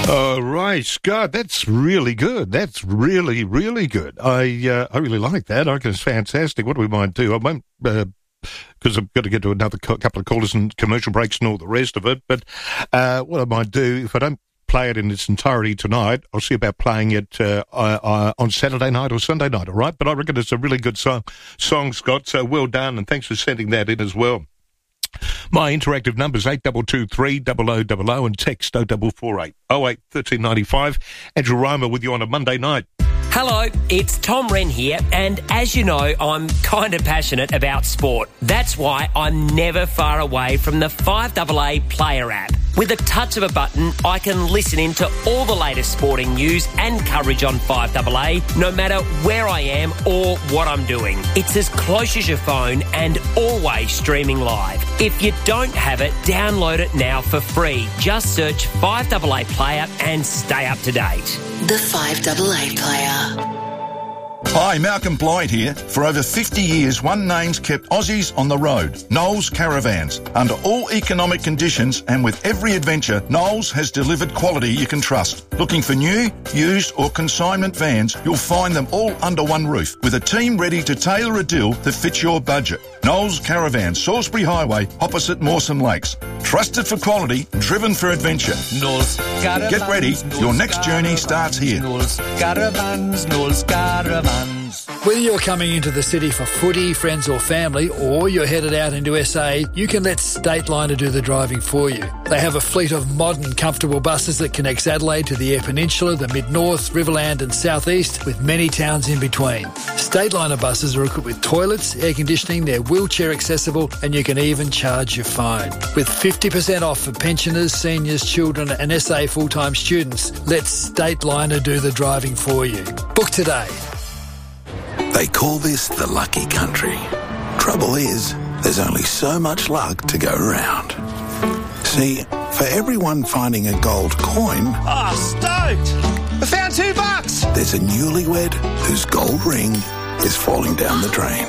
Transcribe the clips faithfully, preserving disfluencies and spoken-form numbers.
All right, Scott, that's really good. That's really, really good. I uh, I really like that. I think it's fantastic. What do we might do? I won't, because uh, I've got to get to another co- couple of callers and commercial breaks and all the rest of it. But uh, what I might do, if I don't play it in its entirety tonight, I'll see about playing it uh, uh, on Saturday night or Sunday night, all right? But I reckon it's a really good song, song, Scott, so well done, and thanks for sending that in as well. My interactive number is eight two two three, double oh double oh and text oh double four eight, oh eight, thirteen ninety-five. Andrew Reimer with you on a Monday night. Hello, it's Tom Wren here, and as you know, I'm kind of passionate about sport. That's why I'm never far away from the five A A Player app. With a touch of a button, I can listen in to all the latest sporting news and coverage on five A A, no matter where I am or what I'm doing. It's as close as your phone and always streaming live. If you don't have it, download it now for free. Just search five A A Player and stay up to date. The five A A Player. Hi, Malcolm Blyde here. For over fifty years, One Name's kept Aussies on the road. Knowles Caravans. Under all economic conditions and with every adventure, Knowles has delivered quality you can trust. Looking for new, used or consignment vans, you'll find them all under one roof with a team ready to tailor a deal that fits your budget. Knowles Caravans, Salisbury Highway, opposite Mawson Lakes. Trusted for quality, driven for adventure. Knowles Caravans. Get ready, Knowles your next journey Caravans, starts here. Knowles Caravans, Knowles Caravans. Whether you're coming into the city for footy, friends or family, or you're headed out into S A, you can let Stateliner do the driving for you. They have a fleet of modern, comfortable buses that connects Adelaide to the Eyre Peninsula, the Mid-North, Riverland and South East, with many towns in between. Stateliner buses are equipped with toilets, air conditioning, they're wheelchair accessible, and you can even charge your phone. With fifty percent off for pensioners, seniors, children and S A full-time students, let Stateliner do the driving for you. Book today. They call this the lucky country. Trouble is, there's only so much luck to go around. See, for everyone finding a gold coin... Oh, stoked! I found two bucks! There's a newlywed whose gold ring is falling down the drain.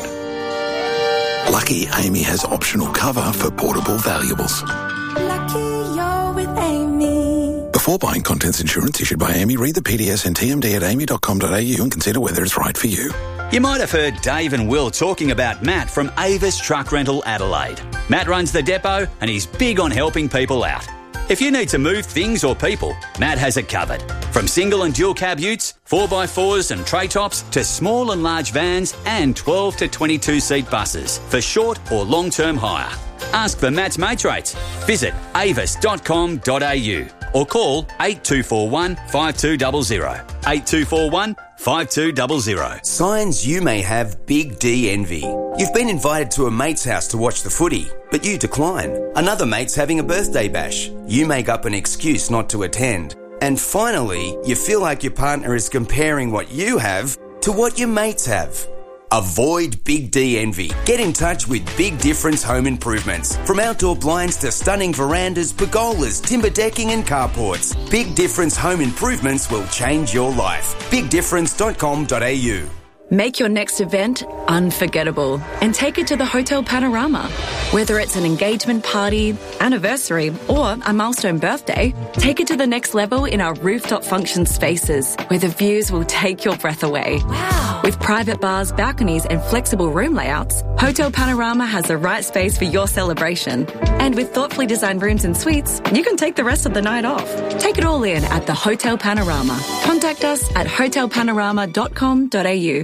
Lucky Amy has optional cover for portable valuables. Lucky you're with Amy. Before buying contents insurance issued by Amy, read the P D S and T M D at amy dot com dot a u and consider whether it's right for you. You might have heard Dave and Will talking about Matt from Avis Truck Rental Adelaide. Matt runs the depot and he's big on helping people out. If you need to move things or people, Matt has it covered. From single and dual cab utes, four by fours and tray tops, to small and large vans and twelve to twenty-two seat buses for short or long-term hire. Ask for Matt's mates rates. Visit avis dot com dot a u or call eight two four one, five two zero zero. eight two four one, five two zero zero. Signs you may have big D envy. You've been invited to a mate's house to watch the footy, but you decline. Another mate's having a birthday bash. You make up an excuse not to attend. And finally, you feel like your partner is comparing what you have to what your mates have. Avoid Big D envy. Get in touch with Big Difference Home Improvements. From outdoor blinds to stunning verandas, pergolas, timber decking and carports, Big Difference Home Improvements will change your life. big difference dot com dot a u. Make your next event unforgettable and take it to the Hotel Panorama. Whether it's an engagement party, anniversary, or a milestone birthday, take it to the next level in our rooftop function spaces, where the views will take your breath away. Wow. With private bars, balconies, and flexible room layouts, Hotel Panorama has the right space for your celebration. And with thoughtfully designed rooms and suites, you can take the rest of the night off. Take it all in at the Hotel Panorama. Contact us at hotel panorama dot com dot a u.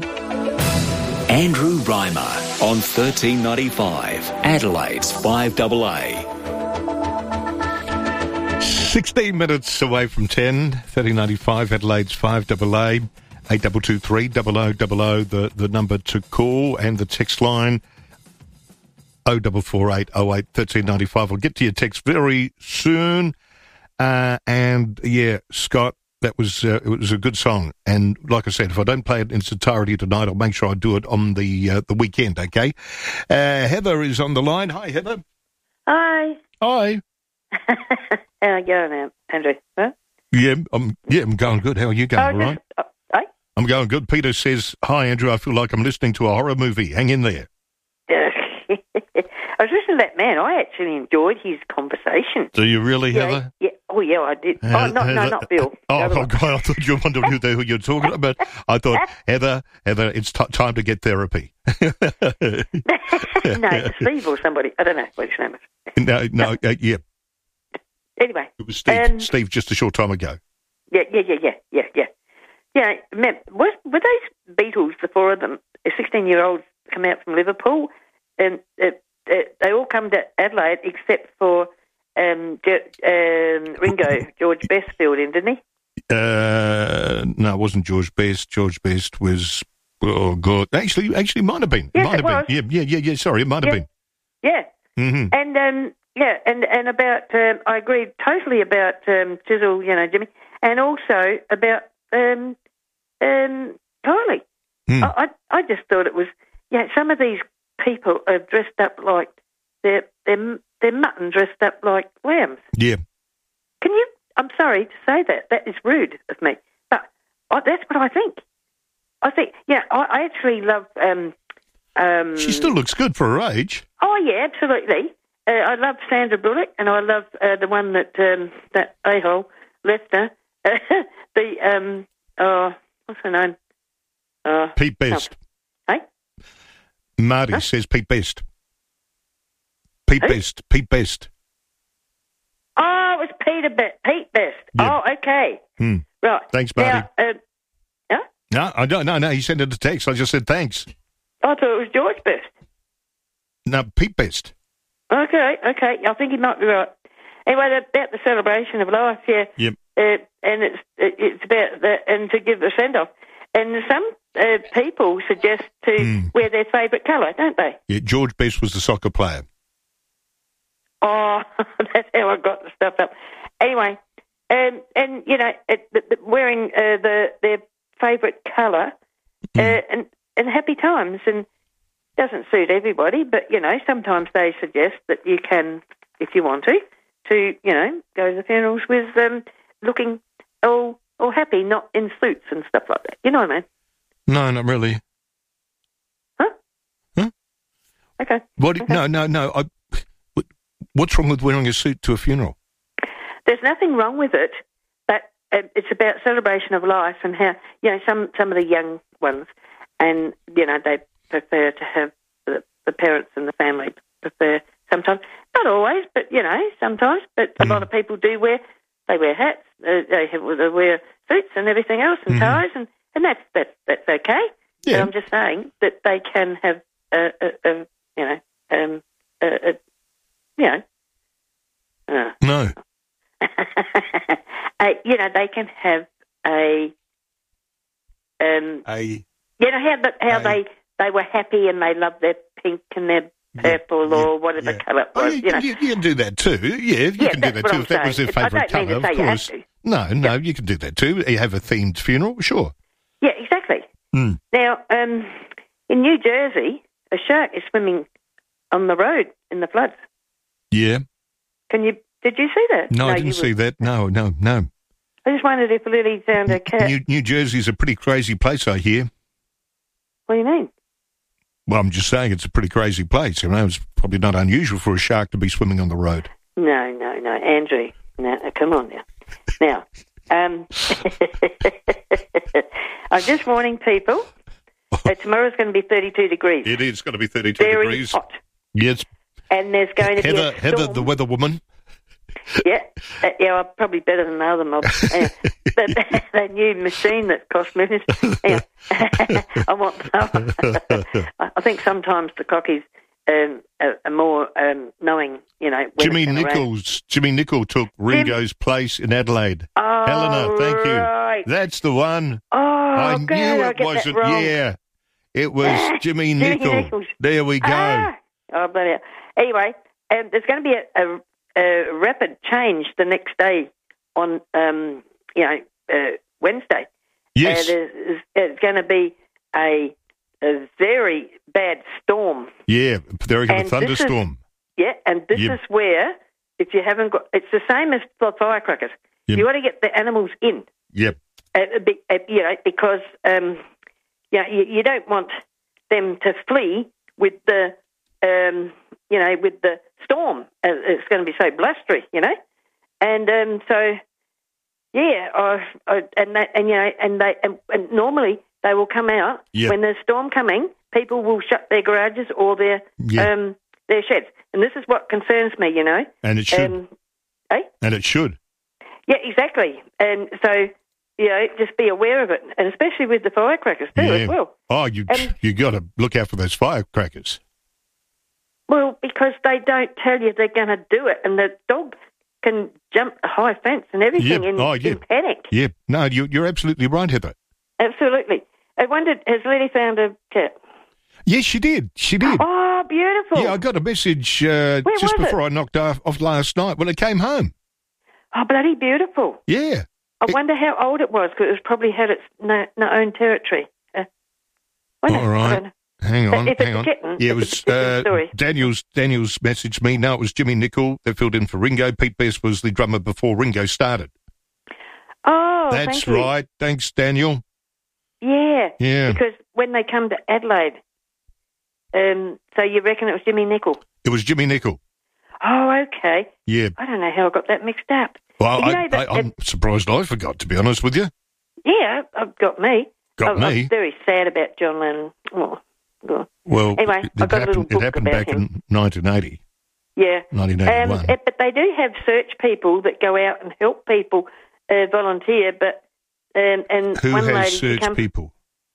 Andrew Reimer on thirteen ninety-five, Adelaide's five A A. sixteen minutes away from ten, thirteen ninety-five, Adelaide's five A A. eight two two three, double oh double oh, the, the number to call, and the text line oh double four eight, oh eight, thirteen ninety-five. I'll get to your text very soon. Uh, and yeah, Scott, that was uh, it was a good song. And like I said, if I don't play it in its entirety tonight, I'll make sure I do it on the uh, the weekend, okay? Uh, Heather is on the line. Hi, Heather. Hi. Hi. How are you going, Andrew? Huh? Yeah, I'm, yeah, I'm going good. How are you going, Oh, all right? just, uh, hey? I'm going good. Peter says, hi, Andrew, I feel like I'm listening to a horror movie. Hang in there. I was listening to that man. I actually enjoyed his conversation. Do you really, Yeah, Heather? yeah. Oh, yeah, I did. Uh, oh, not, no, Heather- not Bill. Oh, The other oh one. God, I thought you were wondering who, the, who you're talking about. I thought, Heather, Heather, it's t- time to get therapy. No, it's Steve or somebody. I don't know what his name is. no, no, uh, yeah, Anyway. it was Steve. Um, Steve just a short time ago. Yeah, yeah, yeah, yeah, yeah, yeah. Yeah, man, was, were those Beatles, the four of them, sixteen-year-olds come out from Liverpool, and uh, uh, they all come to Adelaide except for um, Ge- um, Ringo, George Best filled in, didn't he? Uh, no, it wasn't George Best. George Best was, oh, God. Actually, actually, might have been. Yes, might it have was. been. Yeah, yeah, yeah, yeah, sorry, it might have Yeah. been. Yeah. Mm-hmm. And, um, yeah, and, and about, um, I agreed totally about um, Chisel, you know, Jimmy, and also about um, um, Kylie. Mm. I, I I just thought it was, yeah, some of these people are dressed up like, they're, they're, they're mutton dressed up like lambs. Yeah. Can you, I'm sorry to say that, that is rude of me, but I, that's what I think. I think, yeah, I, I actually love... Um, um, She still looks good for her age. Oh, yeah, absolutely. Uh, I love Sandra Bullock, and I love uh, the one that, um, that a-hole, Lester, the, um, oh, what's her name? Uh, Pete Best. Hey? Marty Huh? says Pete Best. Pete Who? Best. Pete Best. Oh, it was Peter Be- Pete Best. Yeah. Oh, okay. Hmm. Right. Thanks, Marty. Now, uh, huh? No, I don't. No, no. He sent it a text. I just said thanks. I thought it was George Best. No, Pete Best. Okay, okay. I think he might be right. Anyway, about the celebration of life, yeah. Yep. Uh, and it's it, it's about that, and to give a send off. And some uh, people suggest to Mm. wear their favourite colour, don't they? Yeah, George Best was the soccer player. Oh, that's how I got the stuff up. Anyway, um, and you know, it, the, the, wearing uh, the their favourite colour, uh, and and happy times, and doesn't suit everybody, but you know, sometimes they suggest that you can, if you want to, to you know, go to the funerals with um, looking all all happy, not in suits and stuff like that. You know what I mean? No, not really. Huh? Huh? Okay. What? Okay. No, no, no. I, what- what's wrong with wearing a suit to a funeral? There's nothing wrong with it, but uh, it's about celebration of life and how, you know, some, some of the young ones, and, you know, they prefer to have the, the parents and the family prefer sometimes, not always, but, you know, sometimes, but a lot of people do wear, they wear hats, uh, they, have, they wear suits and everything else and Mhm. ties, and, and that's, that's, that's okay. Yeah. But I'm just saying that they can have, a, a, a you know, um, a, a, you know, uh, No. uh, you know, they can have a, um, A. you know, how, the, how a- they, they were happy and they loved their pink and their purple yeah, or whatever yeah. colour it Oh, was, you, you know. you, you can do that too. Yeah, you Yeah, can do that's that what too I'm if that was their saying. I favourite don't mean colour, to of say you have course. to. No, no, you can do that too. You have a themed funeral, sure. Yeah, exactly. Mm. Now, um, in New Jersey, a shark is swimming on the road in the floods. Yeah. Can you, did you see that? No, I you didn't see would- that. No, no, no. I just wondered if Lily found a cat. New, New Jersey's a pretty crazy place, I hear. What do you mean? Well, I'm just saying it's a pretty crazy place. You know, it's probably not unusual for a shark to be swimming on the road. No, no, no, Andrew. No, come on now. Now, um, I'm just warning people. Uh, tomorrow's going to be thirty-two degrees. It is going to be thirty-two Very degrees. hot. Yes. And there's going to be Heather, a Heather, storm. the weather woman. Yeah, uh, yeah, I'm probably better than the other mob. Uh, that, that new machine that cost millions. Yeah. I want. I I think sometimes the cockies um, are, are more um, knowing. You know, when Jimmy it's gonna rain. Nichols. Jimmy Nichol took Ringo's place in Adelaide. Oh, Helena, thank you. right. That's the one. Oh, I God, knew I it get wasn't. that wrong. Yeah, it was Jimmy Jimmy Nichol. Nichols. There we go. Ah! Oh, bloody hell. Anyway, um, there's going to be a, a, a rapid change the next day on, um, you know, uh, Wednesday. Yes. Uh, there's, there's going to be a, a very bad storm. Yeah, there we go. A And this is- thunderstorm. Yeah, and this Yep. is where, if you haven't got, it's the same as for firecrackers. Yep. You got to get the animals in. Yep. Uh, be, uh, you know, because um, you, know, you, you don't want them to flee with the, um, you know, with the storm. Uh, it's going to be so blustery, you know. And um, so, yeah, I, I, and that, and you know, and they, and, and normally they will come out Yep. when there's a storm coming. People will shut their garages or their Yep. um, their sheds, and this is what concerns me. You know, And it should. Um, eh? And it should. Yeah, exactly. And so, you know, just be aware of it, and especially with the firecrackers too, as well. Oh, you Um, you got to look out for those firecrackers. Well, because they don't tell you they're going to do it, and the dog can jump a high fence and everything Yep. in, Oh, yeah. in panic. Yeah. No, you, you're absolutely right, Heather. Absolutely. I wondered, has Letty found a cat? Yes, she did. She did. Oh, beautiful. Yeah, I got a message uh, Where just was before it? I knocked off, off last night when it came home. Oh, bloody beautiful. Yeah. I wonder how old it was, because it was probably had its no, no own territory. Uh, wonder, All I right. don't know. Hang But on, if it's hang a on. kitten, yeah, it it's was a different uh, story. Daniel's. Daniel's messaged me. No, it was Jimmy Nicol. They filled in for Ringo. Pete Best was the drummer before Ringo started. Oh, That's thank you. right. Thanks, Daniel. Yeah. Yeah. Because when they come to Adelaide, um, so you reckon it was Jimmy Nicol? It was Jimmy Nicol. Oh, okay. Yeah. I don't know how I got that mixed up. Well, You I, know that- I, I'm surprised I forgot, to be honest with you. Yeah, I've got me. Got I'm, me. I'm very sad about John Lennon. Oh, God. Well, anyway, it, I it got a little happened, book it happened about back him. in nineteen eighty. Yeah. nineteen Um, eighty-one. eh, but they do have search people that go out and help people uh, volunteer. But um, and Who one has lady searched become- people?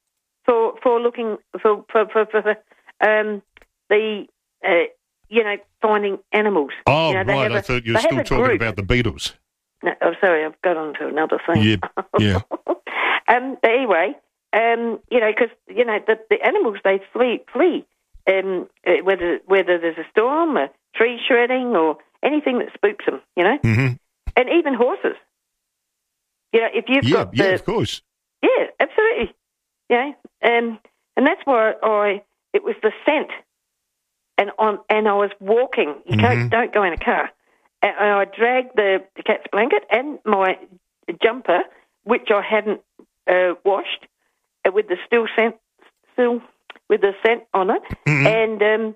for for looking for for for, for, for um, the uh, you know finding animals. Oh, you know, they right. have I a- thought you they were still have a talking group. about the Beatles. No, oh, sorry, I've got on to another thing. Yeah, yeah. Um, but anyway, um, you know, because you know the, the animals they flee, flee, um, uh, whether whether there's a storm, a tree shredding, or anything that spooks them, you know, Mm-hmm. and even horses. You know, if you've Yeah, got yeah, the, of course. yeah, absolutely, yeah, um, and that's why I it was the scent, and on and I was walking. You Mhm. can't, don't go in a car. And I dragged the, the cat's blanket and my jumper, which I hadn't uh, washed, uh, with the still scent, still with the scent on it, Mhm. and um,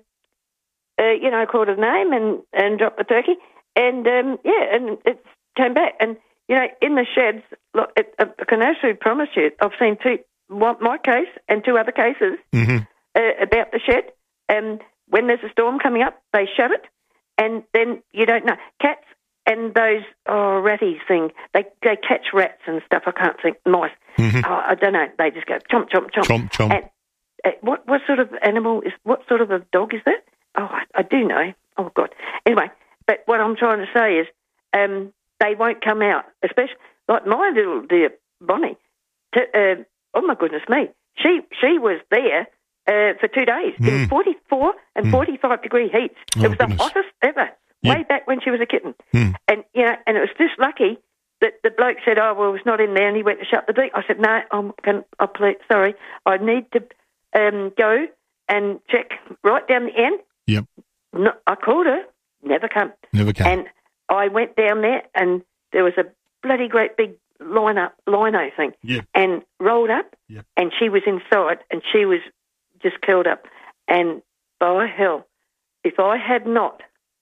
uh, you know, I called his name and, and dropped the turkey, and um, yeah, and it came back, and you know, in the sheds, look, it, I can actually promise you, I've seen two, one, my case and two other cases Mm-hmm. uh, about the shed, and when there's a storm coming up, they shut it. And then you don't know. Cats and those, oh, ratties thing, they they catch rats and stuff. I can't think. Mice. Mhm. Oh, I don't know. They just go chomp, chomp, chomp. Chomp, chomp. And, uh, what, what sort of animal is, what sort of a dog is that? Oh, I, I do know. Oh, God. Anyway, but what I'm trying to say is um, they won't come out, especially, like my little dear Bonnie. To, uh, oh, my goodness me. She, she was there Uh, for two days Mm. in forty-four and Mm. forty-five degree heats. Oh, it was goodness. the hottest ever, Yep. way back when she was a kitten. Mm. And you know, and it was just lucky that the bloke said, "Oh well, it's not in there," and he went to shut the door. I said, "No, I'm can, oh, please, sorry, I need to um, go and check right down the end." Yep. No, I called her, never come. Never came. And I went down there, and there was a bloody great big line up lino thing, Yep. and rolled up, Yep. and she was inside, and she was just curled up. And by hell, if I had not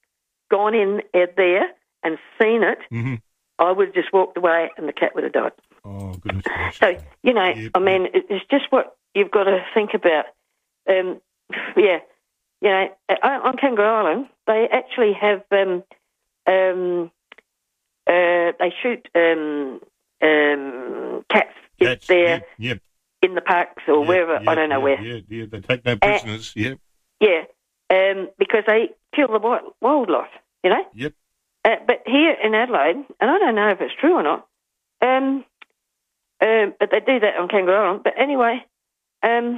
gone in there and seen it, Mm-hmm. I would have just walked away and the cat would have died. Oh, goodness gracious. So, you know, Yep. I mean, it- it's just what you've got to think about. Um, yeah, you know, on on Kangaroo Island, they actually have, um, um, uh, they shoot um, um, cats if That's, they're yep, yep, in the parks or yep, wherever, yep, I don't know yep, where. Yeah, yeah, they take no prisoners. yep, Yeah, um, because they kill the wild, wildlife, you know? yep. Uh, but here in Adelaide, and I don't know if it's true or not, um, um, but they do that on Kangaroo Island. But anyway, um,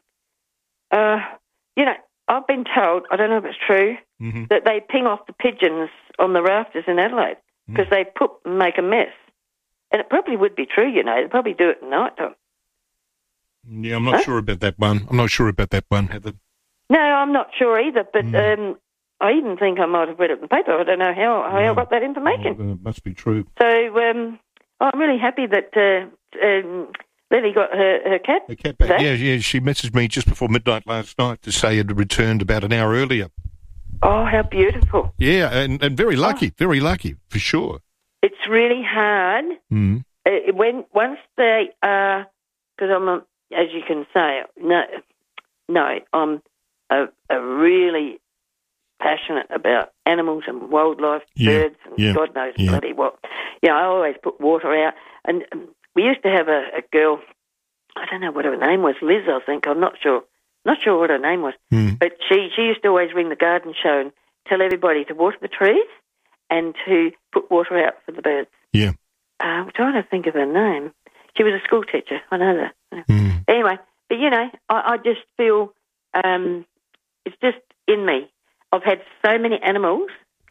uh, you know, I've been told, I don't know if it's true, Mm-hmm. that they ping off the pigeons on the rafters in Adelaide because they put make a mess. And it probably would be true, you know. They probably do it at night time. Yeah, I'm not Huh? sure about that one. I'm not sure about that one, Heather. No, I'm not sure either, but Mm. um, I even think I might have read it in the paper. I don't know how, how I got that information. Oh, it must be true. So um, I'm really happy that uh, um, Lily got her, her cat. The cat back. back. Yeah, yeah. She messaged me just before midnight last night to say it had returned about an hour earlier. Oh, how beautiful. Yeah, and, and very lucky, very lucky, for sure. it's really hard. Mm. Uh, when once they are, because I'm, a, as you can say, no, no, I'm a, a really passionate about animals and wildlife, Yeah, birds, and yeah, God knows yeah. bloody what. You know, I always put water out, and um, we used to have a, a girl. I don't know what her name was, Liz, I think. I'm not sure. Not sure what her name was. Mm. But she, she used to always ring the garden show and tell everybody to water the trees and to put water out for the birds. Yeah. Uh, I'm trying to think of her name. She was a school teacher. I know that. Mm. Anyway, but, you know, I, I just feel um, it's just in me. I've had so many animals,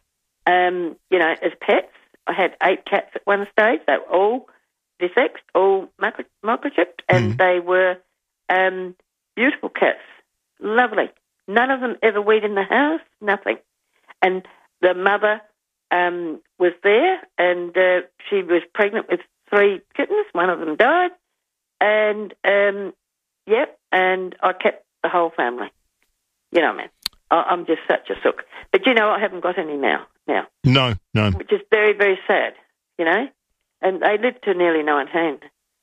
um, you know, as pets. I had eight cats at one stage. They were all desexed, all micro- microchipped, and Mm. they were um, beautiful cats. Lovely. None of them ever weed in the house, nothing. And the mother um, was there, and uh, she was pregnant with three kittens. One of them died. And, um, yep, and I kept the whole family. You know, man, I, I'm just such a sook. But, you know, I haven't got any now, now. No, no. Which is very, very sad, you know. And they lived to nearly nineteen.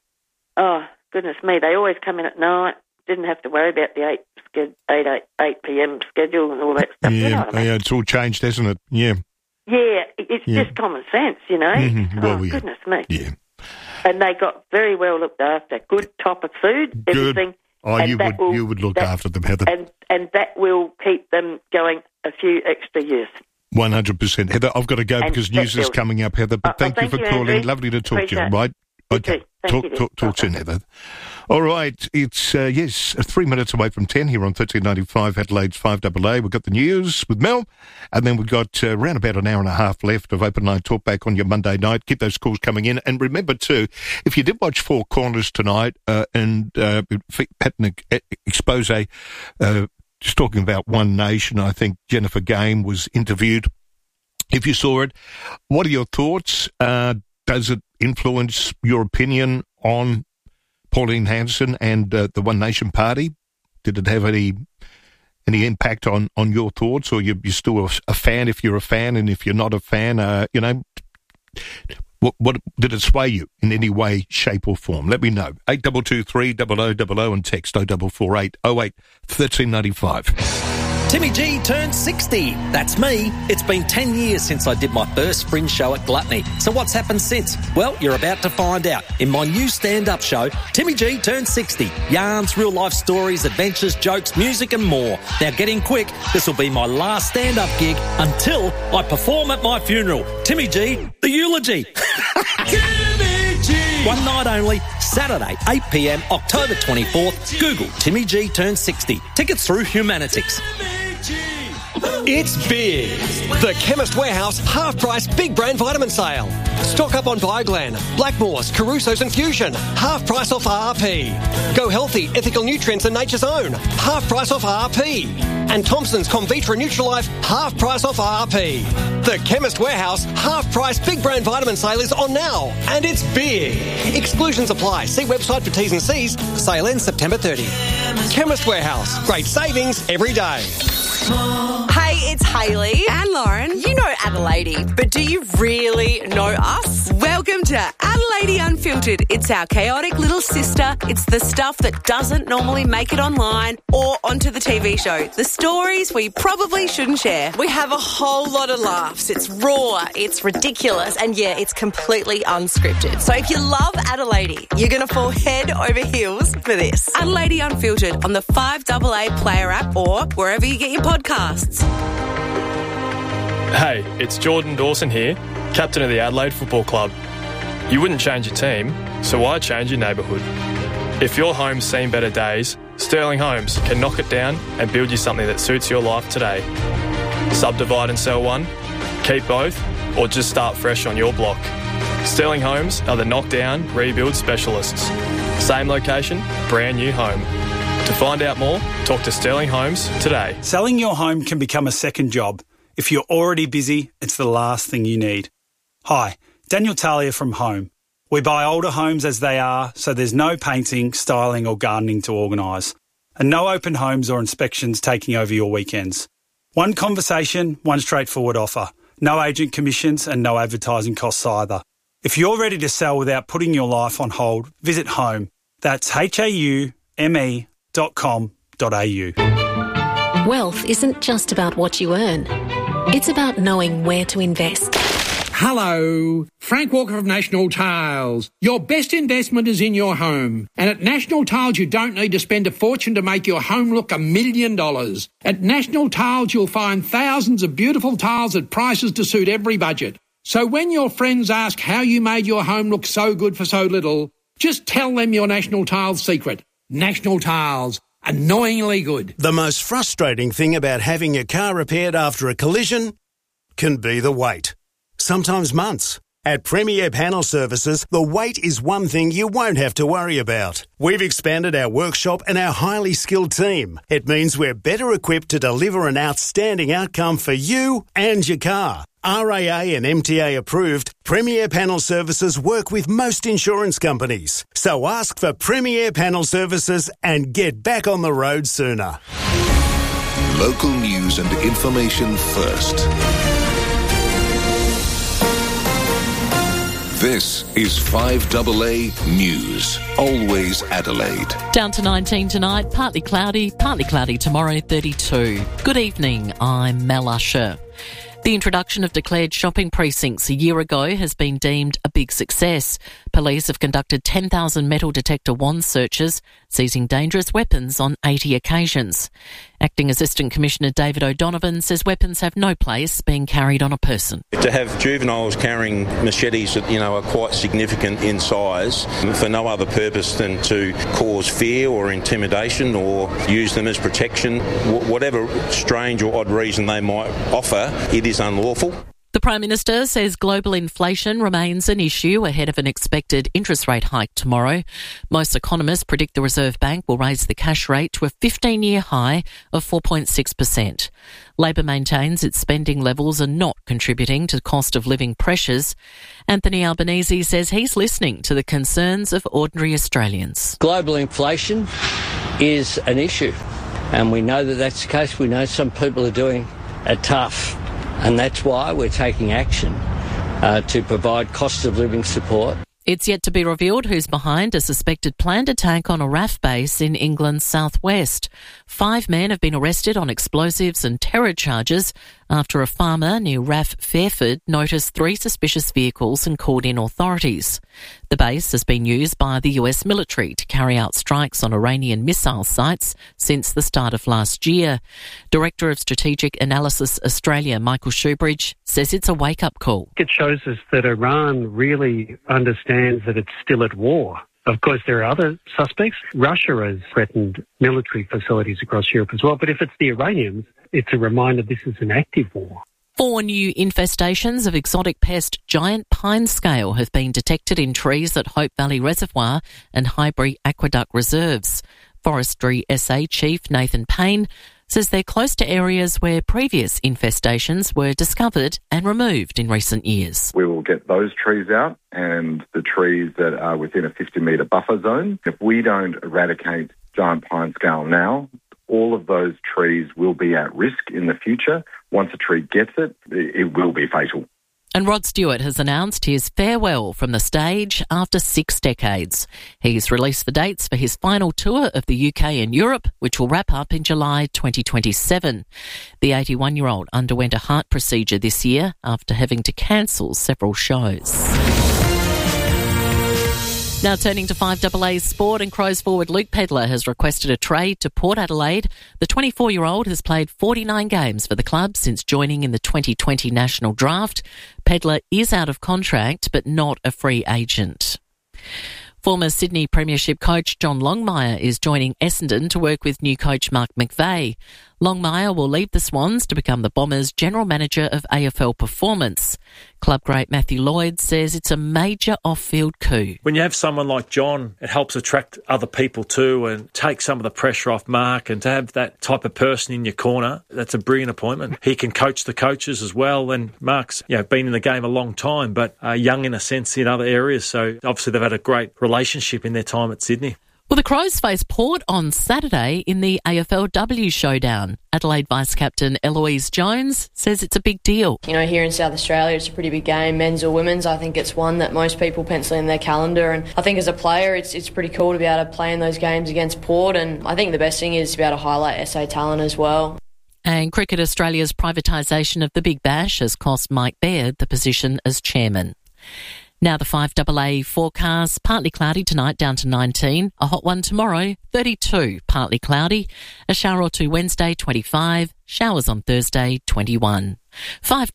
Oh, goodness me, they always come in at night. Didn't have to worry about the eight, sched- eight, eight, eight p.m. schedule and all that stuff. Yeah, You know what I mean? yeah, it's all changed, hasn't it? Yeah. Yeah, it's Yeah. just common sense, you know. Mhm. Well, oh, yeah. goodness me. Yeah. And they got very well looked after. Good top of food, Good. everything. Oh, And you that would will- you would look that- after them, Heather. And, and that will keep them going a few extra years. one hundred percent. Heather, I've got to go And because news that's is it. coming up, Heather. But Oh, thank oh, you for thank you, calling. Andrew. Lovely to talk to you, Appreciate it. right? You Okay. too. Thank Talk, you, dear. talk, talk soon, Heather. All right. It's, uh, yes, three minutes away from ten here on thirteen ninety-five Adelaide's five double A. We've got the news with Mel, and then we've got uh, around about an hour and a half left of Open Line Talk back on your Monday night. Keep those calls coming in. And remember, too, if you did watch Four Corners tonight uh, and uh, had an expose, uh, just talking about One Nation, I think Jennifer Game was interviewed. If you saw it, what are your thoughts? Uh, does it influence your opinion on Pauline Hanson and uh, the One Nation Party? Did it have any any impact on, on your thoughts, or you, you're still a, a fan if you're a fan, and if you're not a fan, uh, you know, what, what did it sway you in any way, shape, or form? Let me know. Eight double two three double o double o and text oh double four eight oh eight thirteen ninety five. Timmy G turned sixty. That's me. It's been ten years since I did my first fringe show at Gluttony. So what's happened since? Well, you're about to find out in my new stand-up show, Timmy G turned sixty. Yarns, real-life stories, adventures, jokes, music and more. Now get in quick. This will be my last stand-up gig until I perform at my funeral. Timmy G, the eulogy. Timmy G! One night only, Saturday, eight p.m, October twenty-fourth. Google Timmy G turned sixty. Tickets through Humanitics. It's big. The Chemist Warehouse half-price big brand vitamin sale. Stock up on Bioglan, Blackmores, Caruso's and Fusion. Half price off R R P. Go Healthy, Ethical Nutrients and Nature's Own. Half price off R R P. And Thompson's Convitra Nutrilife, half price off R R P. The Chemist Warehouse half-price big brand vitamin sale is on now. And it's big. Exclusions apply. See website for T's and C's. Sale ends September thirtieth. Chemist Warehouse. Great savings every day. Hey, it's Hayley and Lauren. You know Adelaide, but do you really know us? Welcome to Adelaide Unfiltered. It's our chaotic little sister. It's the stuff that doesn't normally make it online or onto the T V show. The stories we probably shouldn't share. We have a whole lot of laughs. It's raw, it's ridiculous, and yeah, it's completely unscripted. So if you love Adelaide, you're going to fall head over heels for this. Adelaide Unfiltered on the five double A Player app or wherever you get your podcasts. Hey, it's Jordan Dawson here, captain of the Adelaide Football Club. You wouldn't change your team, so why change your neighbourhood? If your home's seen better days, Sterling Homes can knock it down and build you something that suits your life today. Subdivide and sell one, keep both, or just start fresh on your block. Sterling Homes are the knockdown, rebuild specialists. Same location, brand new home. To find out more, talk to Sterling Homes today. Selling your home can become a second job. If you're already busy, it's the last thing you need. Hi, Daniel Talia from Home. We buy older homes as they are, so there's no painting, styling or gardening to organise. And no open homes or inspections taking over your weekends. One conversation, one straightforward offer. No agent commissions and no advertising costs either. If you're ready to sell without putting your life on hold, visit Home. That's H A U M E dot com dot A U. Wealth isn't just about what you earn. It's about knowing where to invest. Hello, Frank Walker of National Tiles. Your best investment is in your home. And at National Tiles, you don't need to spend a fortune to make your home look a million dollars. At National Tiles, you'll find thousands of beautiful tiles at prices to suit every budget. So when your friends ask how you made your home look so good for so little, just tell them your National Tiles secret. National Tiles. Annoyingly good. The most frustrating thing about having your car repaired after a collision can be the wait. Sometimes months. At Premier Panel Services, the wait is one thing you won't have to worry about. We've expanded our workshop and our highly skilled team. It means we're better equipped to deliver an outstanding outcome for you and your car. R A A and M T A approved, Premier Panel Services work with most insurance companies. So ask for Premier Panel Services and get back on the road sooner. Local news and information first. This is five A A News. Always Adelaide. Down to nineteen tonight, partly cloudy, partly cloudy tomorrow, thirty-two. Good evening, I'm Mel Usher. The introduction of declared shopping precincts a year ago has been deemed a big success. Police have conducted ten thousand metal detector wand searches, seizing dangerous weapons on eighty occasions. Acting Assistant Commissioner David O'Donovan says weapons have no place being carried on a person. To have juveniles carrying machetes that, you know, are quite significant in size for no other purpose than to cause fear or intimidation or use them as protection, whatever strange or odd reason they might offer, it is unlawful. The Prime Minister says global inflation remains an issue ahead of an expected interest rate hike tomorrow. Most economists predict the Reserve Bank will raise the cash rate to a fifteen-year high of four point six percent. Labor maintains its spending levels are not contributing to cost of living pressures. Anthony Albanese says he's listening to the concerns of ordinary Australians. Global inflation is an issue, and we know that that's the case. We know some people are doing it tough. And that's why we're taking action uh, to provide cost of living support. It's yet to be revealed who's behind a suspected planned attack on a R A F base in England's southwest. Five men have been arrested on explosives and terror charges after a farmer near R A F Fairford noticed three suspicious vehicles and called in authorities. The base has been used by the U S military to carry out strikes on Iranian missile sites since the start of last year. Director of Strategic Analysis Australia, Michael Shoebridge, says it's a wake-up call. It shows us that Iran really understands that it's still at war. Of course, there are other suspects. Russia has threatened military facilities across Europe as well. But if it's the Iranians, it's a reminder this is an active war. Four new infestations of exotic pest giant pine scale have been detected in trees at Hope Valley Reservoir and Highbury Aqueduct Reserves. Forestry S A Chief Nathan Payne says they're close to areas where previous infestations were discovered and removed in recent years. We will get those trees out and the trees that are within a fifty metre buffer zone. If we don't eradicate giant pine scale now, all of those trees will be at risk in the future. Once a tree gets it, it will be fatal. And Rod Stewart has announced his farewell from the stage after six decades. He's released the dates for his final tour of the U K and Europe, which will wrap up in July twenty twenty-seven. The eighty-one-year-old underwent a heart procedure this year after having to cancel several shows. Now turning to five A A's sport, and Crows forward Luke Pedlar has requested a trade to Port Adelaide. The twenty-four-year-old has played forty-nine games for the club since joining in the twenty twenty national draft. Pedlar is out of contract but not a free agent. Former Sydney Premiership coach John Longmire is joining Essendon to work with new coach Mark McVeigh. Longmire will leave the Swans to become the Bombers' general manager of A F L performance. Club great Matthew Lloyd says it's a major off-field coup. When you have someone like John, it helps attract other people too and take some of the pressure off Mark, and to have that type of person in your corner, that's a brilliant appointment. He can coach the coaches as well, and Mark's you know, been in the game a long time, but uh, young in a sense in other areas, so obviously they've had a great relationship in their time at Sydney. Well, the Crows face Port on Saturday in the A F L W showdown. Adelaide Vice-Captain Eloise Jones says it's a big deal. You know, here in South Australia, it's a pretty big game, men's or women's. I think it's one that most people pencil in their calendar. And I think as a player, it's it's pretty cool to be able to play in those games against Port. And I think the best thing is to be able to highlight S A talent as well. And Cricket Australia's privatisation of the Big Bash has cost Mike Baird the position as chairman. Now the five double A forecast, partly cloudy tonight down to nineteen, a hot one tomorrow, thirty-two, partly cloudy, a shower or two Wednesday, twenty-five, showers on Thursday, twenty-one. five